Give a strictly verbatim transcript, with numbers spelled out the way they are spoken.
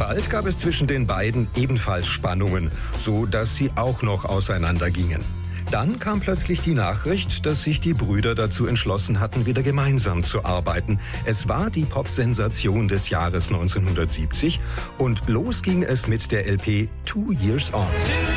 Bald gab es zwischen den beiden ebenfalls Spannungen, so dass sie auch noch auseinandergingen. Dann kam plötzlich die Nachricht, dass sich die Brüder dazu entschlossen hatten, wieder gemeinsam zu arbeiten. Es war die Pop-Sensation des Jahres neunzehnhundertsiebzig und los ging es mit der L P Two Years On.